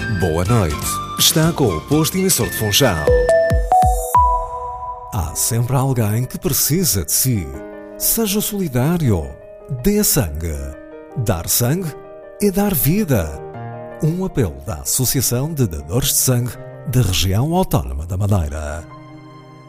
Boa noite. Está com o posto emissor de Funchal. Há sempre alguém que precisa de si. Seja solidário. Dê sangue. Dar sangue é dar vida. Um apelo da Associação de Dadores de Sangue da Região Autónoma da Madeira.